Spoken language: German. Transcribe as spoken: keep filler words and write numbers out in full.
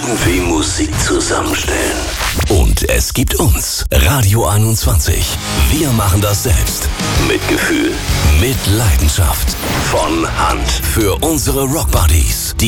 irgendwie Musik zusammenstellen. Und es gibt uns, Radio einundzwanzig. Wir machen das selbst. Mit Gefühl, Mit Leidenschaft. von Hand. Für unsere Rockbuddies.